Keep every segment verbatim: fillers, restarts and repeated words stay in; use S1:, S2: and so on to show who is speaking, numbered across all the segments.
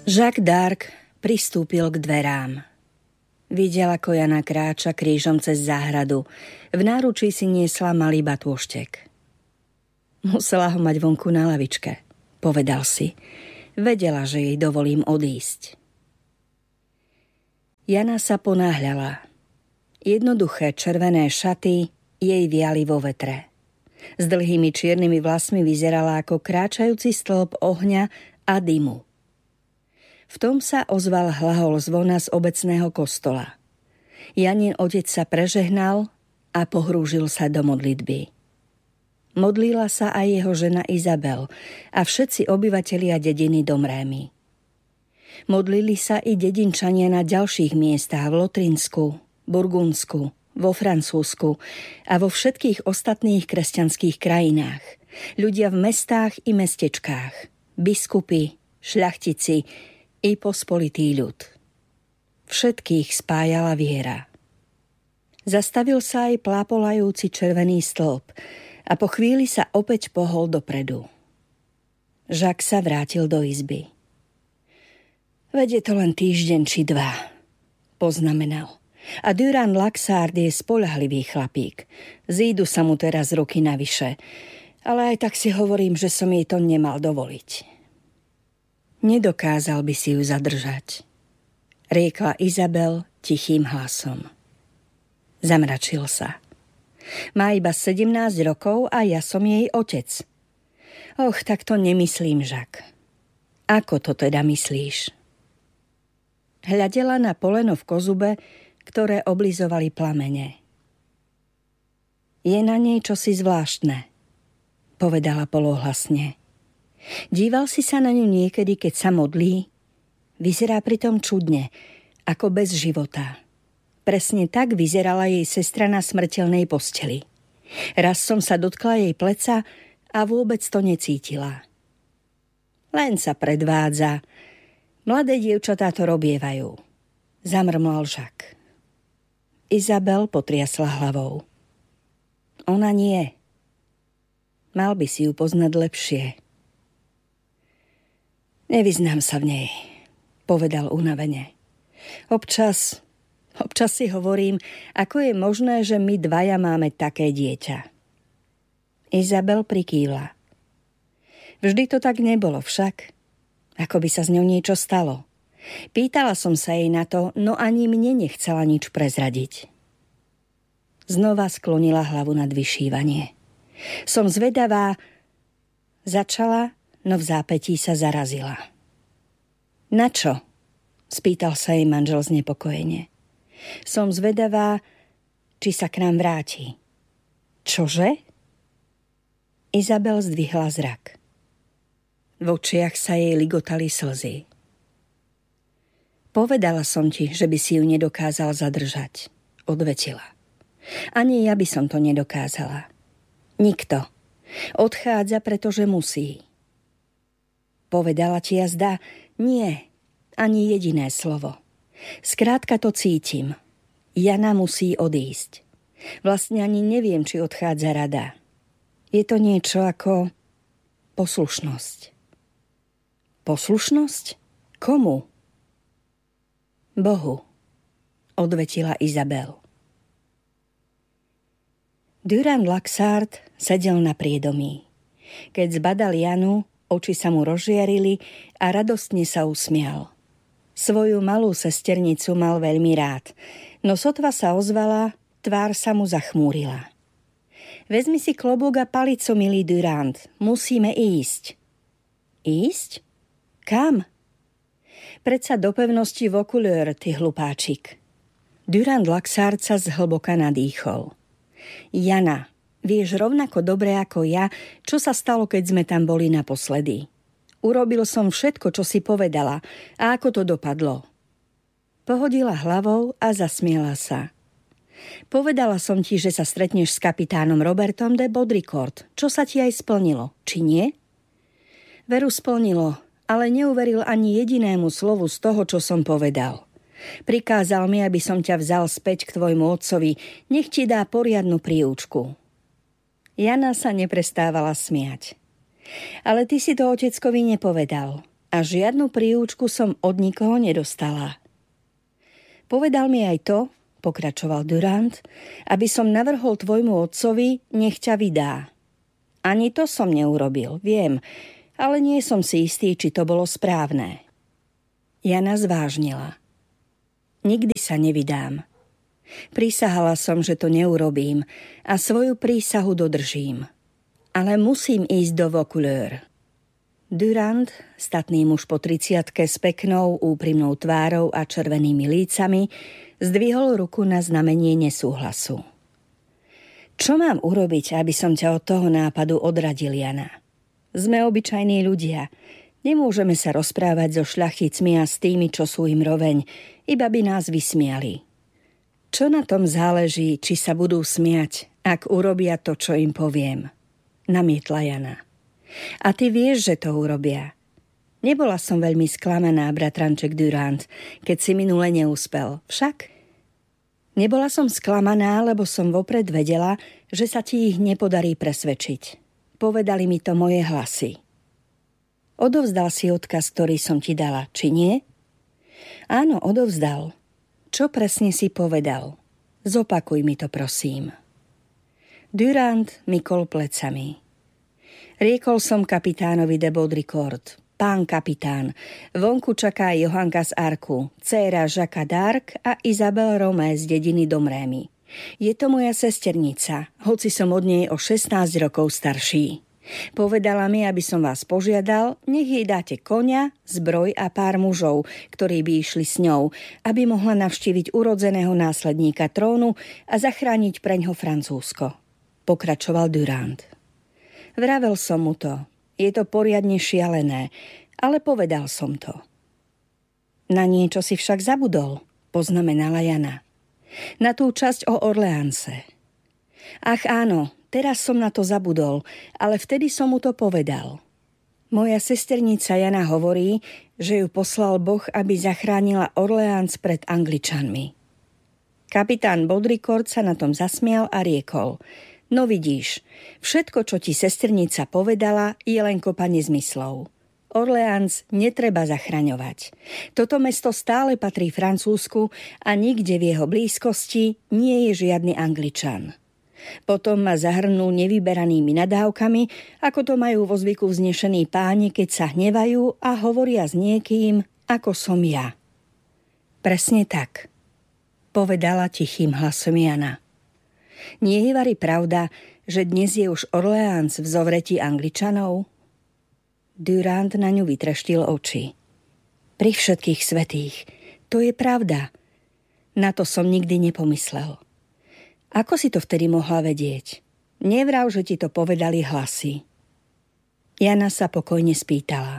S1: Jacques d'Arc pristúpil k dverám. Videl, ako Jana kráča krížom cez záhradu. V náručí si niesla malý batôštek. Musela ho mať vonku na lavičke, povedal si. Vedela, že jej dovolím odísť. Jana sa ponáhľala. Jednoduché červené šaty jej viali vo vetre. S dlhými čiernymi vlasmi vyzerala ako kráčajúci stĺp ohňa a dymu. V tom sa ozval hlahol zvona z obecného kostola. Janin otec sa prežehnal a pohrúžil sa do modlitby. Modlila sa aj jeho žena Izabel a všetci obyvatelia dediny Domrémy. Modlili sa i dedinčania na ďalších miestach v Lotrinsku, Burgundsku, vo Francúzsku a vo všetkých ostatných kresťanských krajinách. Ľudia v mestách i mestečkách, biskupy, šľachtici i pospolitý ľud. Všetkých spájala viera. Zastavil sa aj plápolajúci červený stĺp a po chvíli sa opäť pohol dopredu. Jacques sa vrátil do izby. Veď je to len týždeň či dva, poznamenal. A Durand Laxart je spoľahlivý chlapík. Zídu sa mu teraz ruky navyše, ale aj tak si hovorím, že som jej to nemal dovoliť. Nedokázal by si ju zadržať, riekla Izabel tichým hlasom. Zamračil sa. Má iba sedemnásť rokov a ja som jej otec. Och, tak to nemyslím, Jacques. Ako to teda myslíš? Hľadela na poleno v kozube, ktoré oblizovali plamene. Je na nej čosi zvláštne, povedala polohlasne. Díval si sa na ňu niekedy, keď sa modlí? Vyzerá pritom čudne, ako bez života. Presne tak vyzerala jej sestra na smrteľnej posteli. Raz som sa dotkla jej pleca a vôbec to necítila. Len sa predvádza. Mladé dievčatá to robievajú, zamrmlal Jacques. Izabel potriasla hlavou. Ona nie. Mal by si ju poznať lepšie. Nevyznám sa v nej, povedal unavene. Občas, občas si hovorím, ako je možné, že my dvaja máme také dieťa. Izabel prikývla. Vždy to tak nebolo však. Ako by sa s ňou niečo stalo. Pýtala som sa jej na to, no ani mne nechcela nič prezradiť. Znova sklonila hlavu nad vyšívanie. Som zvedavá, začala, no v zápätí sa zarazila. Na čo? Spýtal sa jej manžel znepokojene. Som zvedavá, či sa k nám vráti. Čože? Izabel zdvihla zrak. V očiach sa jej ligotali slzy. Povedala som ti, že by si ju nedokázal zadržať, odvetila. Ani ja by som to nedokázala. Nikto. Odchádza, pretože musí. Povedala ti jazda? Nie, ani jediné slovo. Skrátka to cítim. Jana musí odísť. Vlastne ani neviem, či odchádza rada. Je to niečo ako poslušnosť. Poslušnosť? Komu? Bohu, odvetila Izabel. Durand Laxart sedel na priedomí. Keď zbadal Janu, oči sa mu rozžiarili a radostne sa usmial. Svoju malú sesternicu mal veľmi rád, no sotva sa ozvala, tvár sa mu zachmúrila. Vezmi si klobúk a palicu, milý Durand, musíme ísť. Ísť? Kam? Predsa do pevnosti v Vaucouleurs, ty hlupáčik. Durand Laxart sa zhlboka nadýchol. Jana, vieš rovnako dobre ako ja, čo sa stalo, keď sme tam boli naposledy. Urobil som všetko, čo si povedala, a ako to dopadlo. Pohodila hlavou a zasmiela sa. Povedala som ti, že sa stretneš s kapitánom Robertom de Baudricourt. Čo sa ti aj splnilo, či nie? Veru splnilo, ale neuveril ani jedinému slovu z toho, čo som povedal. Prikázal mi, aby som ťa vzal späť k tvojmu otcovi, nech ti dá poriadnu príučku. Jana sa neprestávala smiať. Ale ty si to oteckovi nepovedal. A žiadnu príučku som od nikoho nedostala. Povedal mi aj to, pokračoval Durand, aby som navrhol tvojmu otcovi, nech ťa vydá. Ani to som neurobil, viem, ale nie som si istý, či to bolo správne. Jana zvážnila. Nikdy sa nevydám. Prisahala som, že to neurobím a svoju prísahu dodržím. Ale musím ísť do Vaucouleurs. Durand, statný muž po tridsiatke s peknou, úprimnou tvárou a červenými lícami, zdvihol ruku na znamenie nesúhlasu. Čo mám urobiť, aby som ťa od toho nápadu odradil, Jana? Sme obyčajní ľudia. Nemôžeme sa rozprávať so šľachticmi a s tými, čo sú im roveň, iba by nás vysmiali. Čo na tom záleží, či sa budú smiať, ak urobia to, čo im poviem? Namietla Jana. A ty vieš, že to urobia. Nebola som veľmi sklamaná, bratranček Durand, keď si minule neúspel. Však? Nebola som sklamaná, lebo som vopred vedela, že sa ti ich nepodarí presvedčiť. Povedali mi to moje hlasy. Odovzdal si odkaz, ktorý som ti dala, či nie? Áno, odovzdal. Čo presne si povedal? Zopakuj mi to, prosím. Durand mykol plecami. Riekol som kapitánovi de Baudricourt. Pán kapitán, vonku čaká Johanka z Arku, dcéra Jacques d'Arc a Isabelle Romé z dediny Domrémy. Je to moja sesternica, hoci som od nej o šestnásť rokov starší. Povedala mi, aby som vás požiadal, nech jej dáte koňa, zbroj a pár mužov, ktorí by išli s ňou, aby mohla navštíviť urodzeného následníka trónu a zachrániť preňho Francúzsko. Pokračoval Durand. Vravel som mu to. Je to poriadne šialené, ale povedal som to. Na niečo si však zabudol, poznamenala Jana. Na tú časť o Orleánse. Ach áno, teraz som na to zabudol, ale vtedy som mu to povedal. Moja sesternica Jana hovorí, že ju poslal Boh, aby zachránila Orleáns pred Angličanmi. Kapitán Baudricourt sa na tom zasmial a riekol: No vidíš, všetko, čo ti sesternica povedala, je len kopa nezmyslov. Orleáns netreba zachraňovať. Toto mesto stále patrí Francúzsku a nikde v jeho blízkosti nie je žiadny Angličan. Potom ma zahrnú nevyberanými nadávkami, ako to majú vo zvyku vznešení páni, keď sa hnevajú a hovoria s niekým, ako som ja. Presne tak, povedala tichým hlasom Jana. Nie je vari pravda, že dnes je už Orleáns v zovretí Angličanov? Durand na ňu vytreštil oči. Pri všetkých svätých, to je pravda. Na to som nikdy nepomyslel. Ako si to vtedy mohla vedieť? Nevrav, že ti to povedali hlasy. Jana sa pokojne spýtala.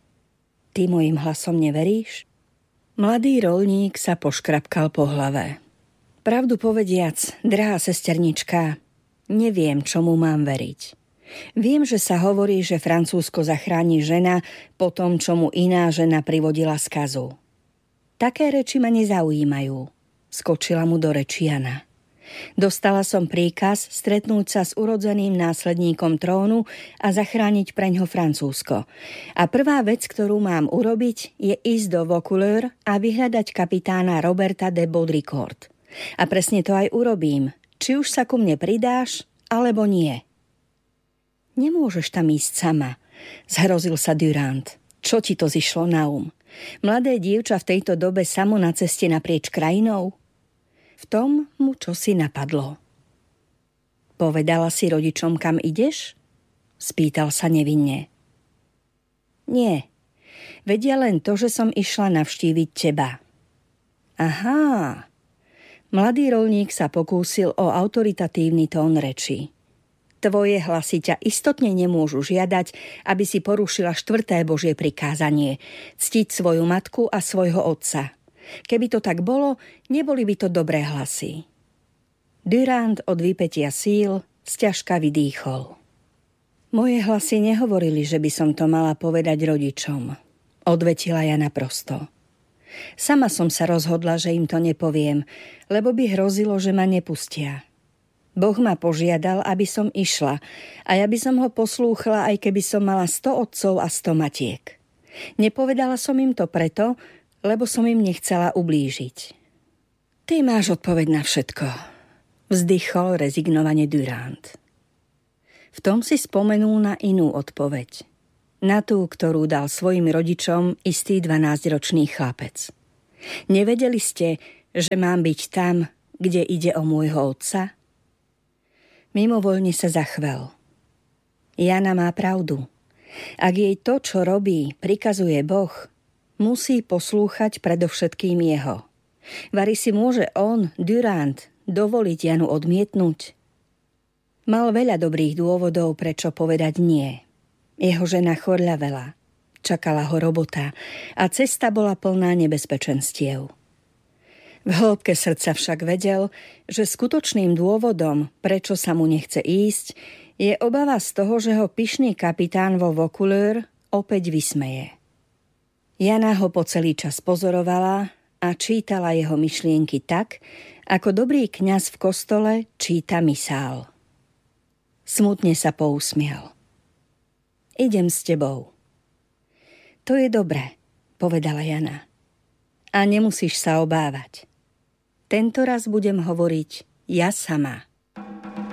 S1: Ty mojim hlasom neveríš? Mladý roľník sa poškrapkal po hlave. Pravdu povediac, drahá sesternička, neviem, čomu mám veriť. Viem, že sa hovorí, že Francúzsko zachráni žena po tom, čo mu iná žena privodila skazu. Také reči ma nezaujímajú, skočila mu do reči Jana. Dostala som príkaz stretnúť sa s urodzeným následníkom trónu a zachrániť preňho Francúzsko. A prvá vec, ktorú mám urobiť, je ísť do Vaucouleurs a vyhľadať kapitána Roberta de Baudricourt. A presne to aj urobím, či už sa ku mne pridáš, alebo nie. Nemôžeš tam ísť sama, zhrozil sa Durand. Čo ti to zišlo na um? Mladé dievča v tejto dobe samo na ceste naprieč krajinou? V tom mu čosi napadlo. Povedala si rodičom, kam ideš? Spýtal sa nevinne. Nie, vedia len to, že som išla navštíviť teba. Aha. Mladý roľník sa pokúsil o autoritatívny tón reči. Tvoje hlasy ťa istotne nemôžu žiadať, aby si porušila štvrté Božie prikázanie, ctiť svoju matku a svojho otca. Keby to tak bolo, neboli by to dobré hlasy. Durand od vypätia síl sťažka vydýchol. Moje hlasy nehovorili, že by som to mala povedať rodičom, odvetila Jana prosto. Sama som sa rozhodla, že im to nepoviem, lebo by hrozilo, že ma nepustia. Boh ma požiadal, aby som išla a ja by som ho poslúchla, aj keby som mala sto otcov a sto matiek. Nepovedala som im to preto, lebo som im nechcela ublížiť. Ty máš odpoveď na všetko, vzdychol rezignovane Durand. V tom si spomenul na inú odpoveď. Na tú, ktorú dal svojim rodičom istý dvanásťročný chlapec. Nevedeli ste, že mám byť tam, kde ide o môjho otca? Mimovoľne sa zachvel. Jana má pravdu. Ak jej to, čo robí, prikazuje Boh, musí poslúchať predovšetkým jeho. Vari si môže on, Durand, dovoliť Janu odmietnúť? Mal veľa dobrých dôvodov, prečo povedať nie. Jeho žena chorľavela, čakala ho robota a cesta bola plná nebezpečenstiev. V hĺbke srdca však vedel, že skutočným dôvodom, prečo sa mu nechce ísť, je obava z toho, že ho pyšný kapitán vo Vaucouleurs opäť vysmeje. Jana ho po celý čas pozorovala a čítala jeho myšlienky tak, ako dobrý kňaz v kostole číta misál. Smutne sa pousmial. Idem s tebou. To je dobré, povedala Jana. A nemusíš sa obávať. Tento raz budem hovoriť ja sama.